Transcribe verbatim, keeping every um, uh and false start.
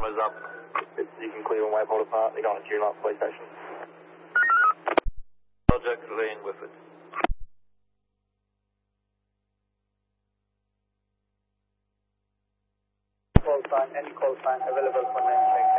cameras up. You can clear away, pull apart. They're going to tune up police station. Roger, clearing with it. Call sign, any call sign available for nine check.